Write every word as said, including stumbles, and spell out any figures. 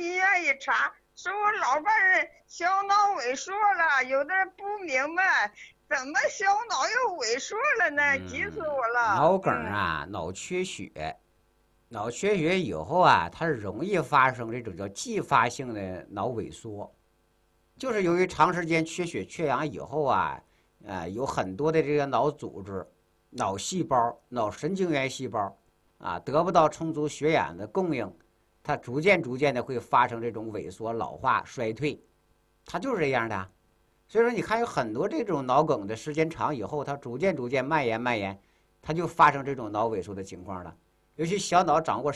医院一查，说我老伴儿小脑萎缩了，有点不明白，怎么小脑又萎缩了呢？急死我了。 脑梗啊，脑缺血，脑缺血以后啊，它容易发生这种叫继发性的脑萎缩，就是由于长时间缺血缺氧以后啊，呃，有很多的这个脑组织、脑细胞、脑神经元细胞啊，得不到充足血氧的供应，它逐渐逐渐的会发生这种萎缩、老化、衰退，它就是这样的。所以说，你看有很多这种脑梗的时间长以后，它逐渐逐渐蔓延蔓延，它就发生这种脑萎缩的情况了。尤其小脑掌握